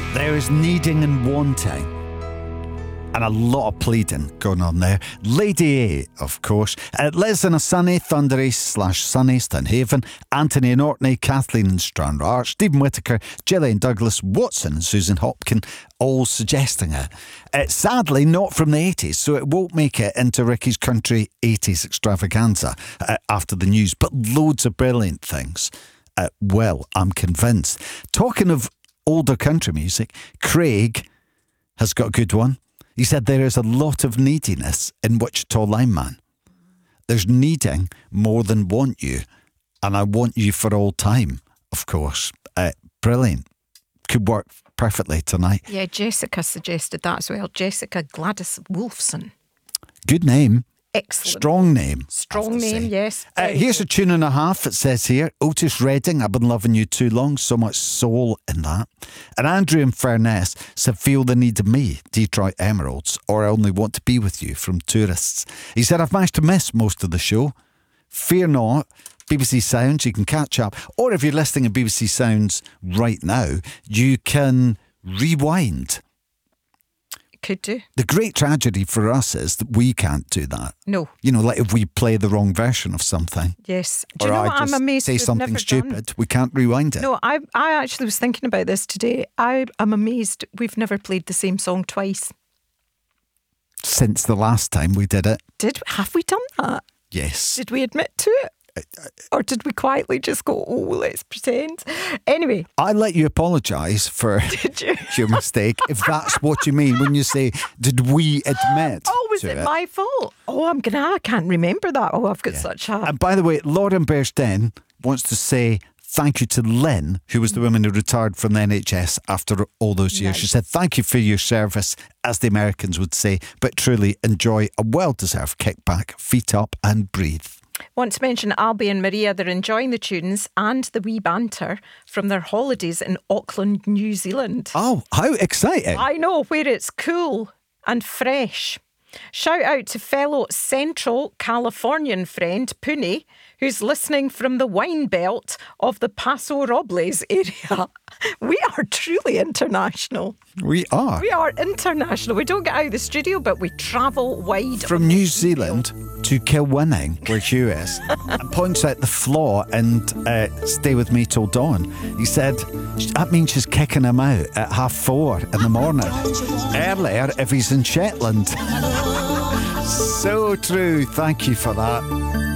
There is needing and wanting, and a lot of pleading going on there. Lady A, of course. Liz in a sunny, thundery / sunny Stonehaven. Anthony and Orkney, Kathleen and Stranraer, Stephen Whittaker, Gillian Douglas, Watson and Susan Hopkin, all suggesting it. Sadly, not from the 80s, so it won't make it into Ricky's Country 80s extravaganza after the news, but loads of brilliant things. Well, I'm convinced. Talking of older country music, Craig has got a good one. He said there is a lot of neediness in Wichita Lineman. There's needing more than want you, and I want you for all time, of course. Brilliant. Could work perfectly tonight. Yeah, Jessica suggested that as well. Jessica Gladys Wolfson. Good name. Excellent. Strong name. Strong name, yes. Here's a tune and a half, it says here. Otis Redding, I've been loving you too long. So much soul in that. And Andrew in Furness said, Feel the Need of Me, Detroit Emeralds, or I Only Want to Be With You from Tourists. He said, I've managed to miss most of the show. Fear not. BBC Sounds, you can catch up. Or if you're listening to BBC Sounds right now, you can rewind. Could do. The great tragedy for us is that we can't do that. No. You know, like if we play the wrong version of something. Yes. Do you or know I what just I'm amazed say we've something never stupid, done? we can't rewind it. No, I actually was thinking about this today. I'm amazed we've never played the same song twice. Since the last time we did it. Have we done that? Yes. Did we admit to it? Or did we quietly just go, oh, let's pretend? Anyway. I let you apologise for your mistake, if that's what you mean when you say, did we admit Oh, was to it my fault? Oh, I can't remember that. Oh, I've got such a... And by the way, Lauren Bearsden wants to say thank you to Lynn, who was the woman who retired from the NHS after all those years. Nice. She said, thank you for your service, as the Americans would say, but truly enjoy a well-deserved kickback, feet up and breathe. Want to mention Albie and Maria, they're enjoying the tunes and the wee banter from their holidays in Auckland, New Zealand. Oh, how exciting. I know, where it's cool and fresh. Shout out to fellow Central Californian friend Pune, who's listening from the wine belt of the Paso Robles area. We are truly international. We are. We are international. We don't get out of the studio, but we travel wide. From New Zealand to Kilwinning, where Hugh is, and points out the flaw and stay with me till dawn. He said, that means she's kicking him out at 4:30 in the morning. Earlier if he's in Shetland. So true. Thank you for that.